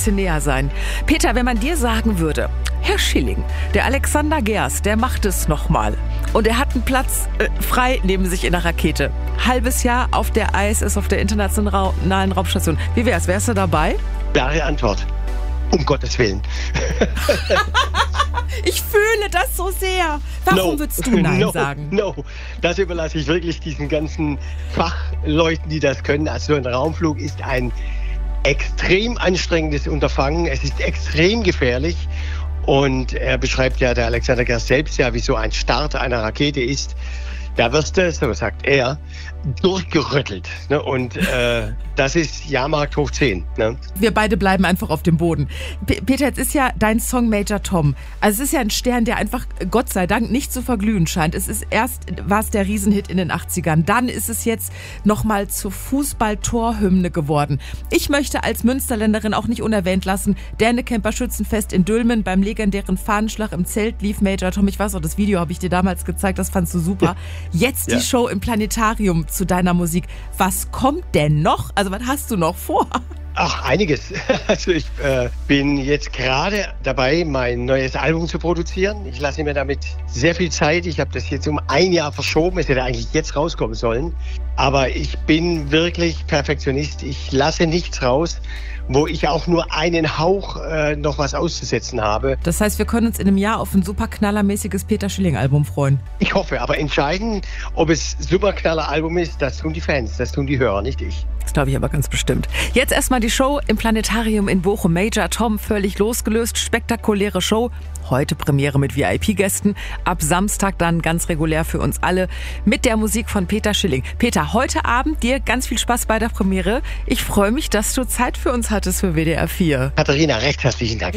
bisschen näher sein. Peter, wenn man dir sagen würde, Herr Schilling, der Alexander Gerst, der macht es nochmal. Und er hat einen Platz frei neben sich in der Rakete. Halbes Jahr auf der ISS, auf der internationalen Raumstation. Wie wär's? Wärst du dabei? Klare Antwort. Um Gottes Willen. Ich fühle das so sehr. Warum würdest du Nein sagen? No, das überlasse ich wirklich diesen ganzen Fachleuten, die das können. Also so ein Raumflug ist ein extrem anstrengendes Unterfangen. Es ist extrem gefährlich. Und er beschreibt ja, der Alexander Gerst selbst ja, wie so ein Start einer Rakete ist. Da wirst du, so sagt er, durchgerüttelt. Ne? Und das ist Jahrmarkt hoch 10. Ne? Wir beide bleiben einfach auf dem Boden. Peter, jetzt ist ja dein Song Major Tom. Also es ist ja ein Stern, der einfach, Gott sei Dank, nicht zu verglühen scheint. War es der Riesenhit in den 80ern. Dann ist es jetzt nochmal zur Fußball-Torhymne geworden. Ich möchte als Münsterländerin auch nicht unerwähnt lassen, Dänekemper Schützenfest in Dülmen, beim legendären Fahnenschlag im Zelt lief Major Tom. Ich weiß auch, das Video habe ich dir damals gezeigt, das fandst du super. Jetzt die Show im Planetarium zu deiner Musik. Was kommt denn noch? Also was hast du noch vor? Ach, einiges. Also ich bin jetzt gerade dabei, mein neues Album zu produzieren. Ich lasse mir damit sehr viel Zeit. Ich habe das jetzt um ein Jahr verschoben. Es hätte eigentlich jetzt rauskommen sollen. Aber ich bin wirklich Perfektionist. Ich lasse nichts raus, wo ich auch nur einen Hauch noch was auszusetzen habe. Das heißt, wir können uns in einem Jahr auf ein superknallermäßiges Peter Schilling-Album freuen. Ich hoffe, aber entscheiden, ob es Superknaller-Album ist, das tun die Fans, das tun die Hörer, nicht ich. Das glaube ich aber ganz bestimmt. Jetzt erstmal die Show im Planetarium in Bochum. Major Tom, völlig losgelöst, spektakuläre Show. Heute Premiere mit VIP-Gästen. Ab Samstag dann ganz regulär für uns alle mit der Musik von Peter Schilling. Peter, heute Abend dir ganz viel Spaß bei der Premiere. Ich freue mich, dass du Zeit für uns hattest für WDR 4. Katharina, recht herzlichen Dank.